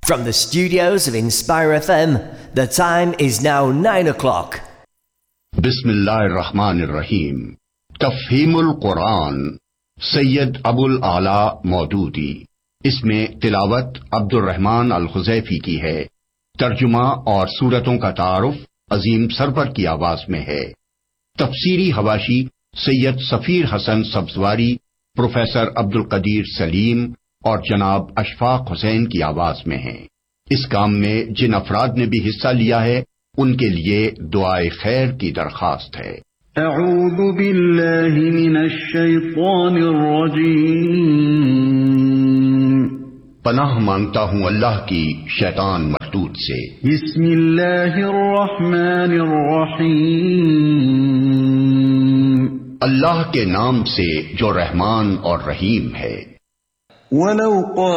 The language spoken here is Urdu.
From the studios of Inspire FM, the time is now 9 o'clock. بسم اللہ الرحمن الرحیم. تفہیم القرآن سید ابو الاعلیٰ مودودی. اس میں تلاوت عبد الرحمن الخزیفی کی ہے. ترجمہ اور سورتوں کا تعارف عظیم سرور کی آواز میں ہے. تفسیری حواشی سید سفیر حسن سبزواری، پروفیسر عبد القدیر سلیم اور جناب اشفاق حسین کی آواز میں ہیں. اس کام میں جن افراد نے بھی حصہ لیا ہے ان کے لیے دعائے خیر کی درخواست ہے. اعوذ باللہ من الشیطان الرجیم. پناہ مانگتا ہوں اللہ کی شیطان مردود سے. بسم اللہ الرحمن الرحیم. اللہ کے نام سے جو رحمان اور رحیم ہے. وَلَوْ قَالَ